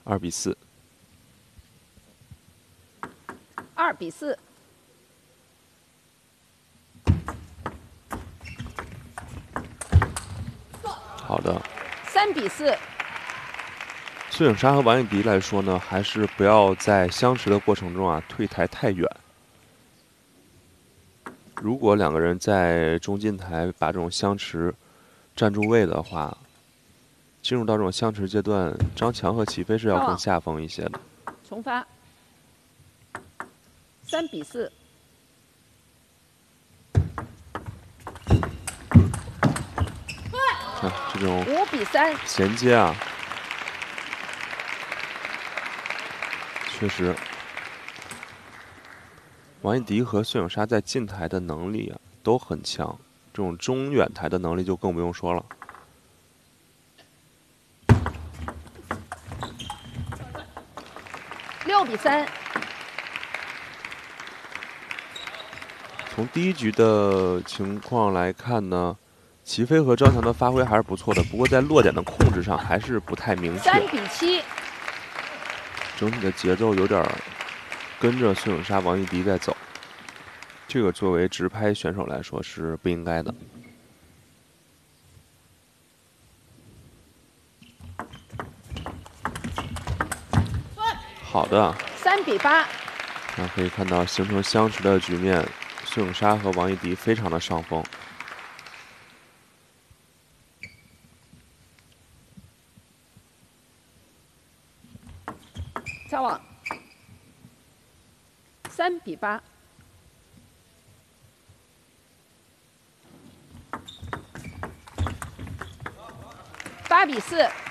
2比4。 2比4。 好的。 3比4。 孙颖莎和王艺迪来说呢，还是不要在相持的过程中啊退台太远。如果两个人在中近台把这种相持站住位的话，进入到这种相持阶段，张强和齐飞是要更下风一些的。 重发。3比4。 看这种 5比3。 衔接啊，确实，王艺迪和孙颖莎在近台的能力啊都很强，这种中远台的能力就更不用说了。 6比3。 从第一局的情况来看呢，齐飞和张强的发挥还是不错的，不过在落点的控制上还是不太明确。 3比7。 整体的节奏有点跟着孙颖莎、王艺迪在走，这个作为直拍选手来说是不应该的。好的。 3比8。 那可以看到形成相持的局面，孙颖莎和王艺迪非常的上风。 下网。3比8。8比4。